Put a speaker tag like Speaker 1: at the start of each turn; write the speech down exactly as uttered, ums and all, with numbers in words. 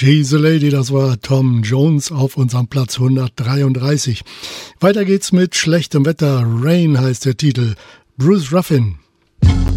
Speaker 1: She's a Lady, das war Tom Jones auf unserem Platz hundertdreiunddreißig. Weiter geht's mit schlechtem Wetter. Rain heißt der Titel. Bruce Ruffin.